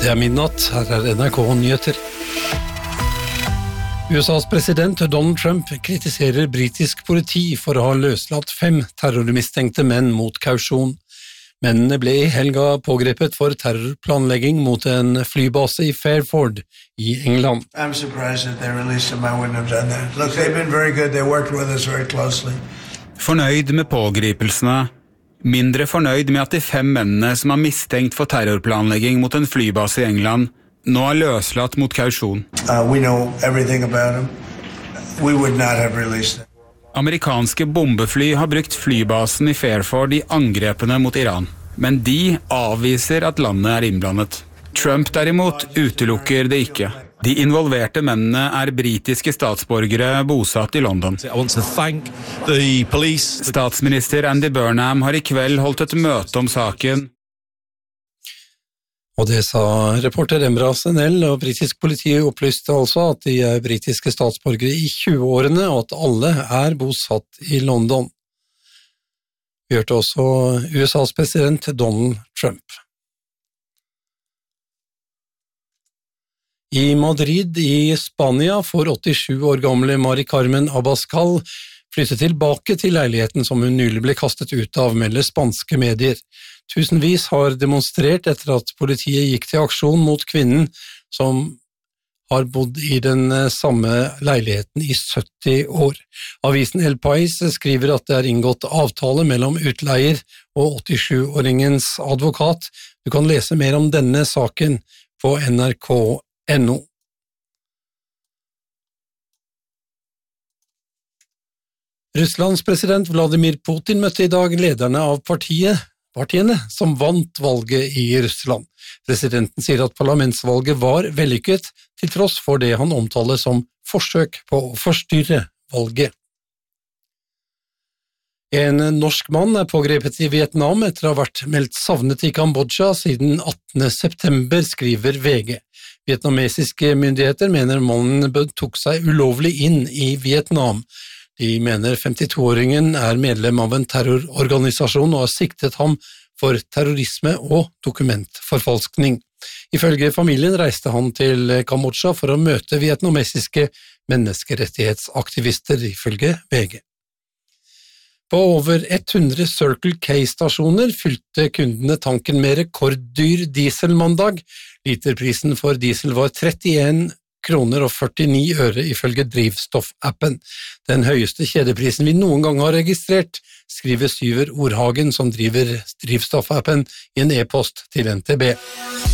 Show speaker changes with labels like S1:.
S1: Det midnatt, her NRK Nyheter. USAs president Donald Trump kritiserer britisk politi for å ha løslatt 5 terrormistenkte menn mot kausjon. Mennene ble I helga pågrepet for terrorplanlegging mot en flybase I Fairford I England.
S2: I'm surprised that they released them. I wouldn't have done that. Look, they've been very good. They worked with us very closely.
S3: Fornøyd med pågripelsene, mindre fornøyd med at de 5 mennene som har mistenkt for terrorplanlegging mot en flybase I England, nå løslatt mot kausjon.
S2: We know everything about them. We would not have released them.
S3: Amerikanske bombefly har brukt flybasen I Fairford I angrepene mot Iran, men de avviser at landet innblandet. Trump derimot utelukker det ikke. De involverte mennene britiske statsborgere bosatt I London. Statsminister Andy Burnham har I kveld holdt et møte om saken.
S1: Og det sa reporter Embra Senell, og britisk politi opplyste altså at de britiske statsborgere I 20-årene, og at alle bosatt I London. Vi hørte også USAs president Donald Trump. I Madrid I Spania får 87 år gamle Mari Carmen Abascal flytte tilbake til leiligheten som hun nylig ble kastet ut av, melder spanske medier. Tusenvis har demonstrert etter at politiet gikk til aksjon mot kvinnen som har bodd I den samme leiligheten I 70 år. Avisen El País skriver at det inngått avtale mellom utleier og 87-åringens advokat. Du kan lese mer om denne saken på NRK.no. Russlands president Vladimir Putin møtte I dag lederne av partiene som vant valget I Russland. Presidenten sier at parlamentsvalget var vellykket, til tross for det han omtaler som forsøk på å forstyrre valget. En norsk mann pågrepet I Vietnam etter å ha vært meldt savnet I Kambodsja siden 18. september, skriver VG. Vietnamesiske myndigheter mener mannen tok seg ulovlig inn I Vietnam. De mener 52-åringen medlem av en terrororganisasjon og har siktet ham for terrorisme og dokumentforfalskning. Ifølge familien reiste han til Kambodsja for å møte vietnamesiske menneskerettighetsaktivister, ifølge VG. På over 100 Circle K-stasjoner fylte kundene tanken med rekorddyr diesel mandag. Literprisen for diesel var 31 kroner og 49 øre ifølge drivstoffappen. Den høyeste kjedeprisen vi noen gang har registrert, skriver Syver Orhagen som driver drivstoffappen I en e-post til NTB.